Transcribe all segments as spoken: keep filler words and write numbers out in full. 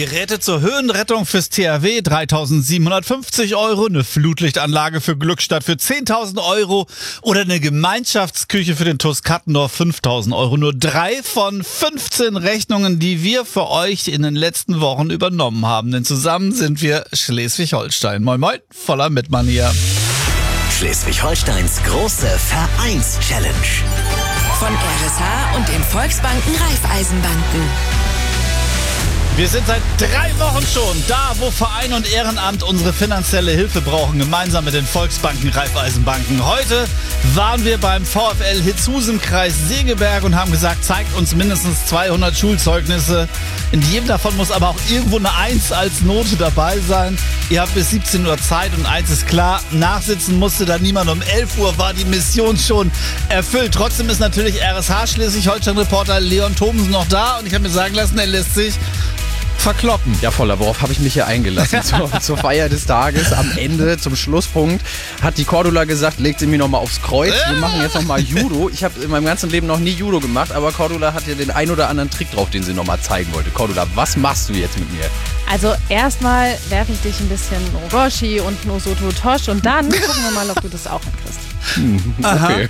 Geräte zur Höhenrettung fürs T H W dreitausendsiebenhundertfünfzig Euro, eine Flutlichtanlage für Glückstadt für zehntausend Euro oder eine Gemeinschaftsküche für den T U S Kattendorf fünftausend Euro. Nur drei von fünfzehn Rechnungen, die wir für euch in den letzten Wochen übernommen haben. Denn zusammen sind wir Schleswig-Holstein. Moin Moin, voller Mitmann hier. Schleswig-Holsteins große Vereins-Challenge. Von R S H und den Volksbanken Raiffeisenbanken. Wir sind seit drei Wochen schon da, wo Verein und Ehrenamt unsere finanzielle Hilfe brauchen, gemeinsam mit den Volksbanken Raiffeisenbanken. Heute waren wir beim VfL Hitzhus im Kreis Segeberg und haben gesagt, zeigt uns mindestens zweihundert Schulzeugnisse. In jedem davon muss aber auch irgendwo eine eins als Note dabei sein. Ihr habt bis siebzehn Uhr Zeit und eins ist klar, nachsitzen musste da niemand. Um elf Uhr war die Mission schon erfüllt. Trotzdem ist natürlich R S H Schleswig-Holstein-Reporter Leon Thomsen noch da und ich habe mir sagen lassen, er lässt sich verkloppen. Ja, Voller, worauf habe ich mich hier eingelassen? zur, zur Feier des Tages, am Ende, zum Schlusspunkt, hat die Cordula gesagt, legt sie mir nochmal aufs Kreuz. Wir machen jetzt nochmal Judo. Ich habe in meinem ganzen Leben noch nie Judo gemacht, aber Cordula hat ja den ein oder anderen Trick drauf, den sie nochmal zeigen wollte. Cordula, was machst du jetzt mit mir? Also erstmal werfe ich dich ein bisschen Oroshi und Nosoto Tosh und dann gucken wir mal, ob du das auch hinkriegst. Hm, okay.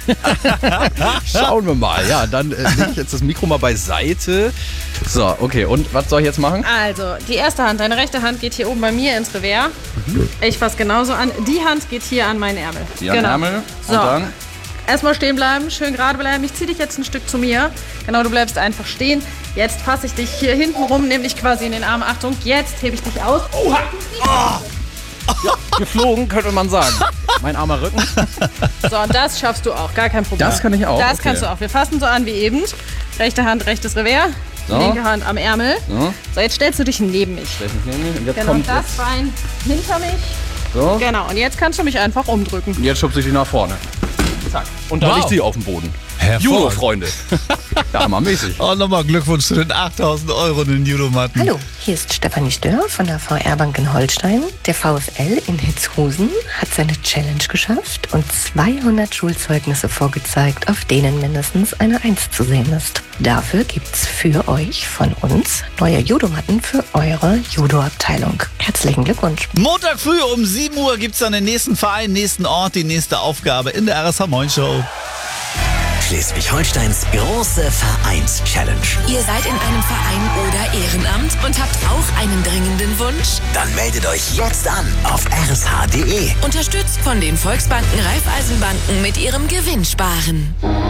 Schauen wir mal. Ja, dann äh, lege ich jetzt das Mikro mal beiseite. So, okay. Und was soll ich jetzt machen? Also, die erste Hand, deine rechte Hand geht hier oben bei mir ins Revers. Mhm. Ich fasse genauso an. Die Hand geht hier an meinen Ärmel. Die an den genau. Ärmel. Und so. dann? Erstmal stehen bleiben, schön gerade bleiben. Ich ziehe dich jetzt ein Stück zu mir. Genau, du bleibst einfach stehen. Jetzt fasse ich dich hier hinten rum, nehme dich quasi in den Arm. Achtung, jetzt hebe ich dich aus. Oha! Oh. Ja, geflogen, könnte man sagen. Mein armer Rücken. So, und das schaffst du auch, gar kein Problem. Das kann ich auch? Das okay. kannst du auch. Wir fassen so an wie eben. Rechte Hand, rechtes Revers. So. Linke Hand am Ärmel. So. So, jetzt stellst du dich neben mich. Stell mich neben mich. Und jetzt genau, kommt das jetzt. Bein hinter mich. So. Genau, und jetzt kannst du mich einfach umdrücken. Und jetzt schubst ich dich nach vorne. Zack. Und da wow. liegt sie auf dem Boden. Judo, Freunde. Ja, mal mäßig. Und nochmal Glückwunsch zu den achttausend Euro in den Judomatten. Hallo, hier ist Stefanie Stör von der V R-Bank in Holstein. Der VfL in Hitzhusen hat seine Challenge geschafft und zweihundert Schulzeugnisse vorgezeigt, auf denen mindestens eine eins zu sehen ist. Dafür gibt's für euch von uns neue Judomatten für eure Judo-Abteilung. Herzlichen Glückwunsch. Montag früh um sieben Uhr gibt's dann den nächsten Verein, nächsten Ort, die nächste Aufgabe in der R S H Moin Show. Schleswig-Holsteins große Vereins-Challenge. Ihr seid in einem Verein oder Ehrenamt und habt auch einen dringenden Wunsch? Dann meldet euch jetzt an auf r s h punkt d e. Unterstützt von den Volksbanken Raiffeisenbanken mit ihrem Gewinnsparen.